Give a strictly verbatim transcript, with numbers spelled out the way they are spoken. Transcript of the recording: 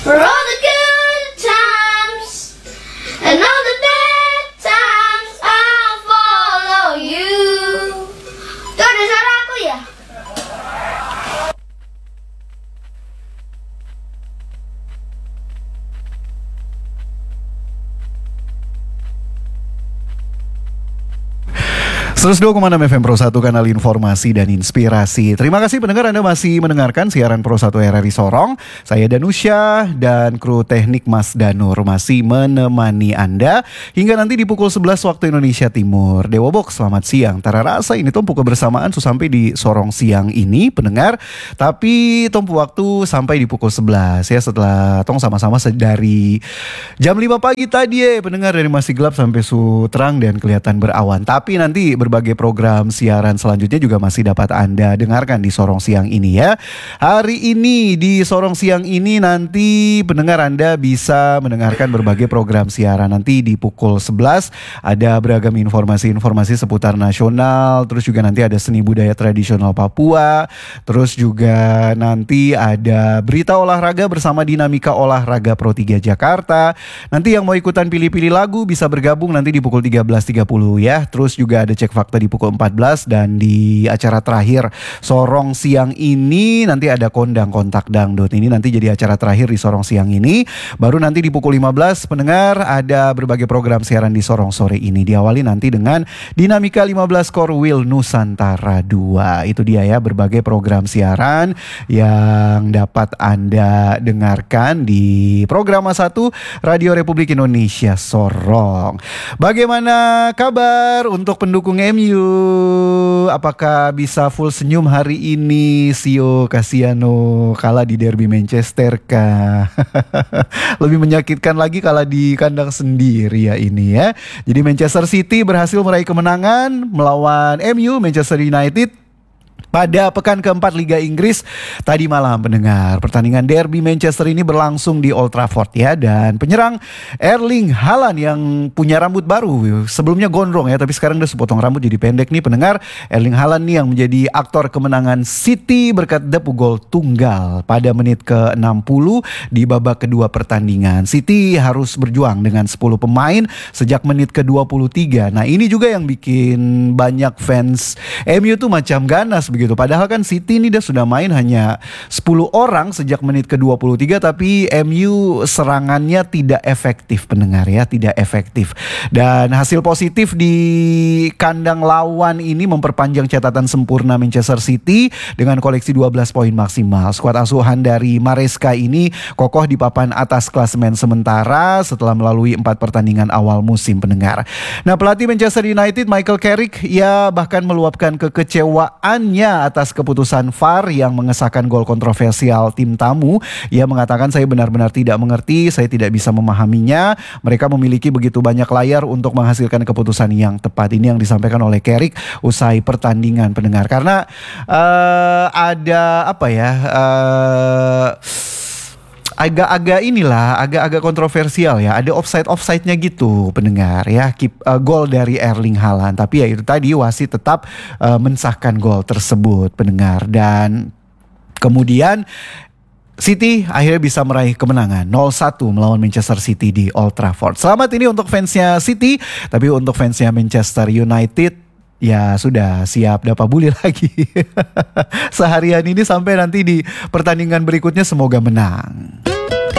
For all the good times and all the bad times, I'll follow you. Itu ada suara aku ya? seratus dua koma enam F M Pro satu, kanal informasi dan inspirasi. Terima kasih pendengar, Anda masih mendengarkan siaran Pro satu R R I Sorong. Saya Danusya dan kru teknik Mas Danur masih menemani Anda hingga nanti di pukul sebelas waktu Indonesia Timur. Dewa Box, selamat siang. Tara rasa ini tumpu kebersamaan su sampai di Sorong siang ini pendengar. Tapi tumpu waktu sampai di pukul sebelas ya, setelah tong sama-sama dari jam lima pagi tadi ya pendengar, dari masih gelap sampai su terang dan kelihatan berawan. Tapi nanti berbagai program siaran selanjutnya juga masih dapat Anda dengarkan di Sorong siang ini ya. Hari ini di Sorong siang ini nanti pendengar Anda bisa mendengarkan berbagai program siaran. Nanti di pukul sebelas ada beragam informasi-informasi seputar nasional. Terus juga nanti ada seni budaya tradisional Papua. Terus juga nanti ada berita olahraga bersama Dinamika Olahraga Pro tiga Jakarta. Nanti yang mau ikutan pilih-pilih lagu bisa bergabung nanti di pukul tiga belas tiga puluh ya. Terus juga ada cek fakta di pukul empat belas, dan di acara terakhir Sorong siang ini nanti ada kondang kontak dangdut. Ini nanti jadi acara terakhir di Sorong siang ini. Baru nanti di pukul lima belas pendengar ada berbagai program siaran di Sorong sore ini. Diawali nanti dengan Dinamika lima belas Core Wheel Nusantara dua. Itu dia ya, berbagai program siaran yang dapat Anda dengarkan di program satu Radio Republik Indonesia Sorong. Bagaimana kabar untuk pendukung M U? Apakah bisa full senyum hari ini? Sio Kasiano kalah di derby Manchester kah? Lebih menyakitkan lagi kalah di kandang sendiri ya ini ya. Jadi Manchester City berhasil meraih kemenangan melawan M U Manchester United pada pekan keempat Liga Inggris tadi malam pendengar. Pertandingan derby Manchester ini berlangsung di Old Trafford ya. Dan penyerang Erling Haaland yang punya rambut baru, sebelumnya gondrong ya, tapi sekarang udah sepotong rambut jadi pendek nih pendengar. Erling Haaland nih yang menjadi aktor kemenangan City berkat depu gol tunggal pada menit ke enam puluh di babak kedua pertandingan. City harus berjuang dengan sepuluh pemain sejak menit ke dua puluh tiga. Nah ini juga yang bikin banyak fans M U tuh macam ganas begitu. Padahal kan City ini dia sudah main hanya sepuluh orang sejak menit ke dua puluh tiga, tapi M U serangannya tidak efektif pendengar ya, tidak efektif. Dan hasil positif di kandang lawan ini memperpanjang catatan sempurna Manchester City dengan koleksi dua belas poin maksimal. Skuad asuhan dari Maresca ini kokoh di papan atas klasemen sementara setelah melalui empat pertandingan awal musim pendengar. Nah pelatih Manchester United Michael Carrick ya bahkan meluapkan kekecewaannya atas keputusan V A R yang mengesahkan gol kontroversial tim tamu. Ia mengatakan, saya benar-benar tidak mengerti, saya tidak bisa memahaminya. Mereka memiliki begitu banyak layar untuk menghasilkan keputusan yang tepat. Ini yang disampaikan oleh Carrick usai pertandingan pendengar. Karena uh, ada apa ya... Uh, agak-agak inilah, agak-agak kontroversial ya. Ada offside-offside-nya gitu pendengar ya. Keep, uh, gol dari Erling Haaland. Tapi ya itu tadi wasit tetap uh, mensahkan gol tersebut pendengar. Dan kemudian City akhirnya bisa meraih kemenangan nol satu melawan Manchester City di Old Trafford. Selamat ini untuk fansnya City. Tapi untuk fansnya Manchester United, ya sudah siap dapat bully lagi. Seharian ini sampai nanti di pertandingan berikutnya semoga menang.